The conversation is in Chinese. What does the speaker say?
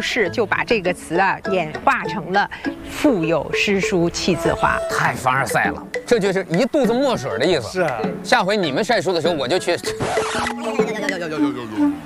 是就把这个词啊演化成了腹有诗书气自华。 太凡尔赛了，这就是一肚子墨水的意思。 是啊， 下回你们晒书的时候，我就去。